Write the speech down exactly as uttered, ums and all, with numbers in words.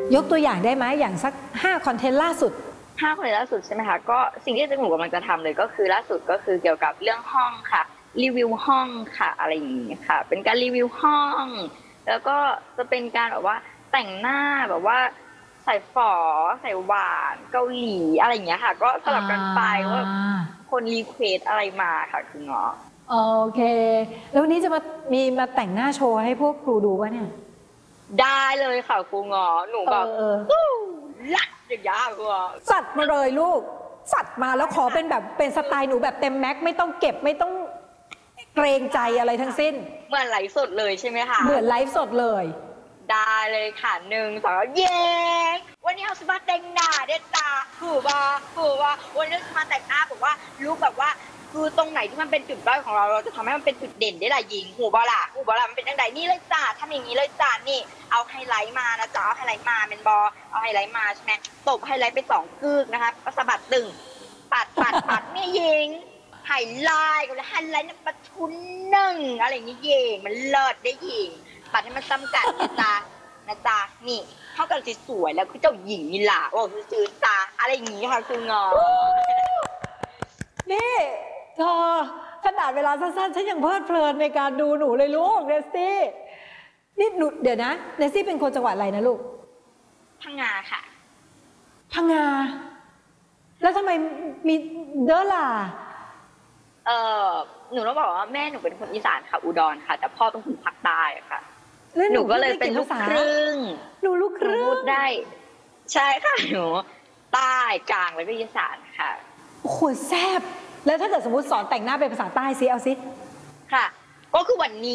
ยกตัวอย่างได้ไหมอย่างสักห้าคอนเทนต์ล่าสุดห้าคนล่าสุดใช่ไหมคะก็สิ่งที่หนูกำลังจะทำเลยก็คือล่าสุดก็คือเกี่ยวกับเรื่องห้องค่ะรีวิวห้องค่ะอะไรอย่างนี้ค่ะเป็นการรีวิวห้องแล้วก็จะเป็นการแบบว่าแต่งหน้าแบบว่าใส่ฝอใส่หวานเกาหลีอะไรอย่างเงี้ยค่ะก็สลับกันไปว่าคนรีเควสอะไรมาค่ะคือเงาะโอเคแล้ววันนี้จะมามีมาแต่งหน้าโชว์ให้พวกครูดูป่ะเนี่ยได้เลยค่ะครูเงาะหนูแบบลัดอย่างยากเลยสัดมาเลยลูกสัดมาแล้วขอเป็นแบบเป็นสไตล์หนูแบบเต็มแม็กไม่ต้องเก็บไม่ต้องเกรงใจอะไรทั้งสิ้นเหมือนไลฟ์สดเลยใช่ไหมคะเหมือนไลฟ์สดเลยได้เลยค่ะหนึ่งสองเย้วันนี้เอาสมาแต่งหน้าเด็ดตาถูกป่ะถูกป่ะวันนี้สมาแต่งหน้าแบบว่ารู้แบบว่าคือตรงไหนที่มันเป็นจุดด้อยของเราเราจะทำให้มันเป็นจุดเด่นได้ละยิงหูบอล่ะหูบอล่ะมันเป็นยังไงนี่เลยจ้าทำอย่างนี้เลยจ้านี่เอาไฮไลท์มานะจ๊ะเอาไฮไลท์มาเป็นบอเอาไฮไลท์มาใช่ไหมตบไฮไลท์ไปสองกึกนะคะก็สะบัดตึงปัดปัดปัดนี่ยิงไฮไลท์กับไฮไลท์ปะทุนหนึ่งอะไรอย่างนี้ยิงมันเลิศได้ยิงปัดให้มันซ้ำกันนะจ๊ะนะจ๊ะนี่เท่ากันสวยแล้วคือเจ้าหญิงนี่ล่ะว่าซื้อจ้าอะไรอย่างนี้ค่ะคืองอนี่เธอขนาดเวลาสั้นๆฉันยังเพลิดเพลินในการดูหนูเลยลูกเนสซี่นี่หนูเดี๋ยวนะเนสซี่เป็นคนจังหวัดอะไรนะลูกพังงาค่ะพังงาแล้วทำไมมีเดอล่ะเออหนูต้องบอกว่าแม่หนูเป็นคนอีสานค่ะอุดรค่ะแต่พ่อเป็นคนภาคใต้ค่ะหนูก็เลยเป็นลูกครึ่งหนูลูกครึ่งพูดได้ใช่ค่ะหนูใต้กลางแล้วก็อีสานค่ะโอ้โหแซ่บแล้วถ้าเกิดสมมติสอนแต่งหน้าเป็นภาษาใต้ซิเอาซิค่ะก็คือวันนี้